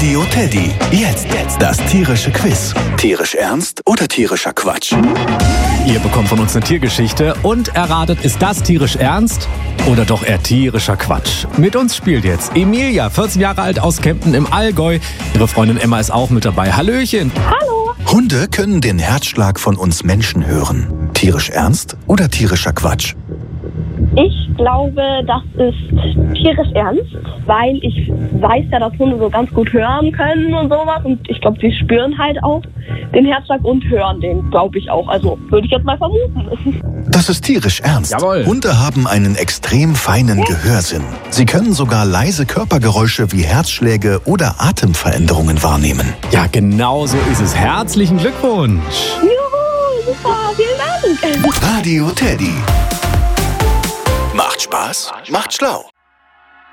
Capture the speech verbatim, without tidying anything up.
Radio Teddy. Jetzt, jetzt das tierische Quiz. Tierisch ernst oder tierischer Quatsch? Ihr bekommt von uns eine Tiergeschichte und erratet, ist das tierisch ernst oder doch eher tierischer Quatsch? Mit uns spielt jetzt Emilia, vierzehn Jahre alt, aus Kempten im Allgäu. Ihre Freundin Emma ist auch mit dabei. Hallöchen. Hallo. Hunde können den Herzschlag von uns Menschen hören. Tierisch ernst oder tierischer Quatsch? Ich glaube, das ist tierisch ernst, weil ich weiß ja, dass Hunde so ganz gut hören können und sowas. Und ich glaube, sie spüren halt auch den Herzschlag und hören den, glaube ich auch. Also würde ich jetzt mal vermuten. Das ist tierisch ernst. Jawohl. Hunde haben einen extrem feinen Gehörsinn. Sie können sogar leise Körpergeräusche wie Herzschläge oder Atemveränderungen wahrnehmen. Ja, genau so ist es. Herzlichen Glückwunsch. Juhu, super, vielen Dank. Radio Teddy. Macht Spaß, macht schlau.